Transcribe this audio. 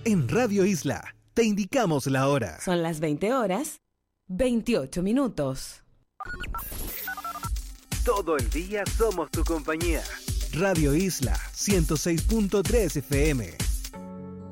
En Radio Isla te indicamos la hora. Son las 20 horas, 28 minutos. Todo el día somos tu compañía. Radio Isla 106.3 FM.